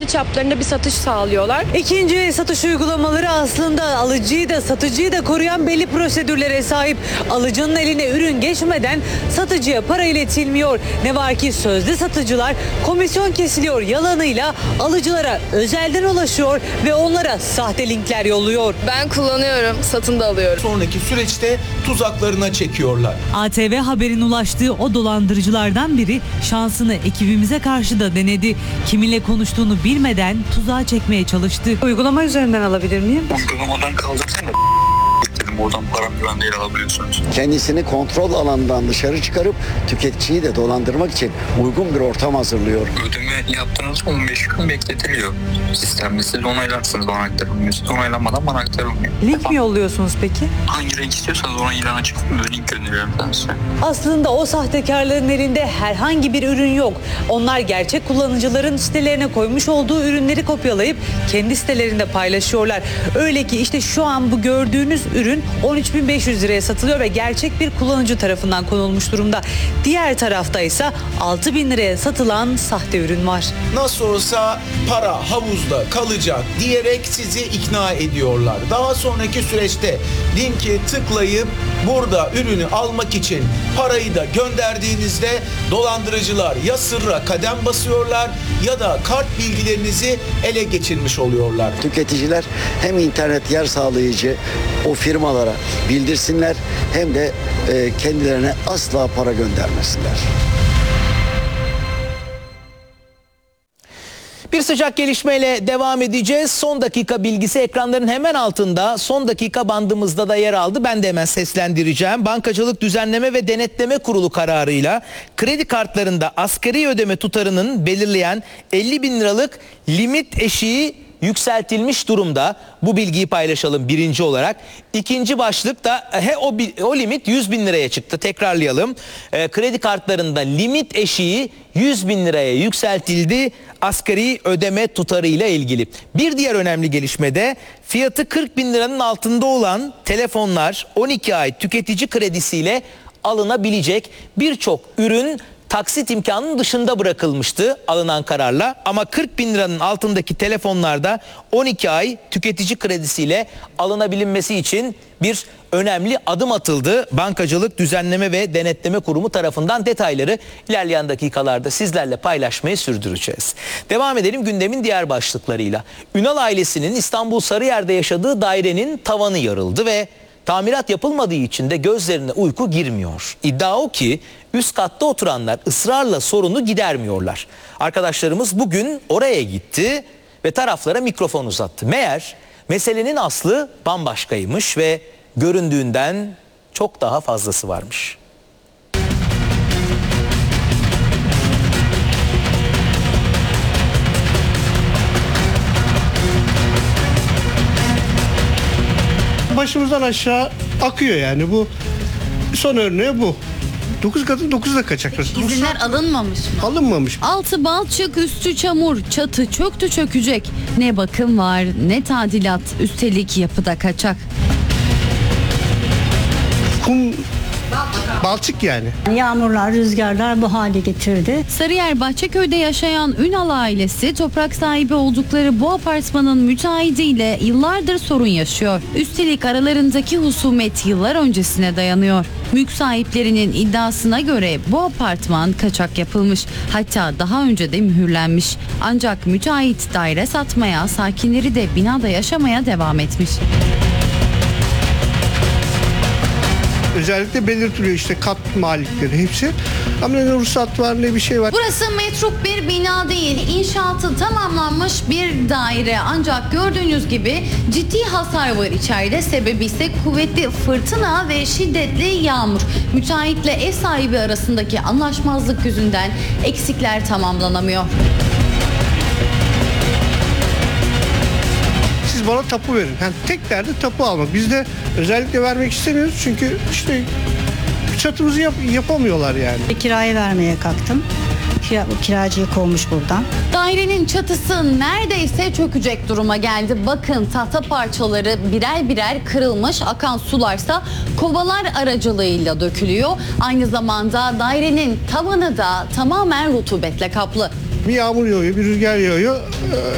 çaplarında bir satış sağlıyorlar. İkinci el satış uygulamaları aslında alıcıyı da satıcıyı da koruyan belli prosedürlere sahip. Alıcının eline ürün geçmeden satıcıya para iletilmiyor. Ne var ki sözde satıcılar komisyon kesiliyor yalanıyla alıcılara özelden ulaşıyor ve onlara sahte linkler yolluyor. Ben kullanıyorum, satın da alıyorum. Sonraki süreçte tuzaklarına çekiyorlar. ATV Haber'in ulaştığı o dolandırıcılardan biri şansını ekibimize karşı da denedi. Kiminle konuştuğunu bilmeden tuzağa çekmeye çalıştı. Uygulama üzerinden alabilir miyim? Uygulamadan kaldırsana. Dedim oradan param güvenliğiyle alabiliyorsunuz. Kendisini kontrol alanından dışarı çıkarıp tüketiciyi de dolandırmak için uygun bir ortam hazırlıyor. Ödeme yaptığınız 15 gün bekletiliyor. Sistemde siz onaylarsınız, bana aktarılmıyor. Siz onaylanmadan bana aktarılmıyor. Link mi yolluyorsunuz peki? Hangi renk istiyorsanız ona ilan açıp link gönderiyorum ben size. Aslında o sahtekarların elinde herhangi bir ürün yok. Onlar gerçek kullanıcıların sitelerine koymuş olduğu ürünleri kopyalayıp kendi sitelerinde paylaşıyorlar. Öyle ki işte şu an bu gördüğünüz ürün 13.500 liraya satılıyor ve gerçek bir kullanıcı tarafından konulmuş durumda. Diğer tarafta ise 6.000 liraya satılan sahte ürün var. Nasıl olsa para havuzda kalacak diyerek sizi ikna ediyorlar. Daha sonraki süreçte linki tıklayıp burada ürünü almak için parayı da gönderdiğinizde dolandırıcılar ya sırra kadem basıyorlar ya da kart bilgilerinizi ele geçirmiş oluyorlar. Tüketiciler hem internet yer sağlayıcı o firmalara bildirsinler hem de kendilerine asla para göndermesinler. Bir sıcak gelişmeyle devam edeceğiz. Son dakika bilgisi ekranların hemen altında, son dakika bandımızda da yer aldı. Ben de hemen seslendireceğim. Bankacılık Düzenleme ve Denetleme Kurulu kararıyla kredi kartlarında asgari ödeme tutarının belirleyen 50.000 liralık limit eşiği yükseltilmiş durumda. Bu bilgiyi paylaşalım birinci olarak. İkinci başlıkta o limit 100.000 liraya çıktı. Tekrarlayalım. Kredi kartlarında limit eşiği 100.000 liraya yükseltildi. Asgari ödeme tutarıyla ilgili. Bir diğer önemli gelişme de fiyatı 40.000 liranın altında olan telefonlar 12 ay tüketici kredisiyle alınabilecek. Birçok ürün taksit imkanının dışında bırakılmıştı alınan kararla, ama 40.000 liranın altındaki telefonlarda 12 ay tüketici kredisiyle alınabilinmesi için bir önemli adım atıldı. Bankacılık Düzenleme ve Denetleme Kurumu tarafından. Detayları ilerleyen dakikalarda sizlerle paylaşmayı sürdüreceğiz. Devam edelim gündemin diğer başlıklarıyla. Ünal ailesinin İstanbul Sarıyer'de yaşadığı dairenin tavanı yarıldı ve tamirat yapılmadığı için de gözlerine uyku girmiyor. İddia o ki üst katta oturanlar ısrarla sorunu gidermiyorlar. Arkadaşlarımız bugün oraya gitti ve taraflara mikrofon uzattı. Meğer meselenin aslı bambaşkaymış ve göründüğünden çok daha fazlası varmış. Başımızdan aşağı akıyor yani, bu son örneği bu. 9 katı 9'da kaçak. İzinler alınmamış mı? Alınmamış. Altı balçık, üstü çamur, çatı çöktü çökecek. Ne bakım var, ne tadilat, üstelik yapıda kaçak. Kum, balçık yani. Yağmurlar, rüzgarlar bu hale getirdi. Sarıyer Bahçeköy'de yaşayan Ünal ailesi toprak sahibi oldukları bu apartmanın müteahhidiyle yıllardır sorun yaşıyor. Üstelik aralarındaki husumet yıllar öncesine dayanıyor. Mülk sahiplerinin iddiasına göre bu apartman kaçak yapılmış. Hatta daha önce de mühürlenmiş. Ancak müteahhit daire satmaya, sakinleri de binada yaşamaya devam etmiş. Özellikle belirtiliyor işte kat malikleri hepsi. Ama ne ruhsat var ne bir şey var. Burası metruk bir bina değil, inşaatı tamamlanmış bir daire. Ancak gördüğünüz gibi ciddi hasar var içeride. Sebebi ise kuvvetli fırtına ve şiddetli yağmur. Müteahhitle ev sahibi arasındaki anlaşmazlık yüzünden eksikler tamamlanamıyor. Siz bana tapu verin. Yani tek derdi tapu almak. Biz de özellikle vermek istemiyoruz çünkü işte çatımızı yapamıyorlar yani. Kiraya vermeye kalktım. Kiracıyı kovmuş buradan. Dairenin çatısı neredeyse çökecek duruma geldi. Bakın tahta parçaları birer birer kırılmış, akan sularsa kovalar aracılığıyla dökülüyor. Aynı zamanda dairenin tavanı da tamamen rutubetle kaplı. Bir yağmur yağıyor, bir rüzgar yağıyor.